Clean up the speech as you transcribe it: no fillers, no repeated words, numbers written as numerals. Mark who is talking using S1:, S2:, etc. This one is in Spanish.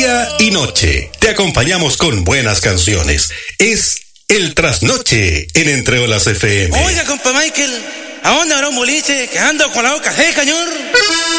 S1: Día y noche te acompañamos con buenas canciones. Es El Trasnoche en Entre Olas FM.
S2: Oiga, compa Michael, ¿a dónde habrá un boliche que ando con la boca seca, señor?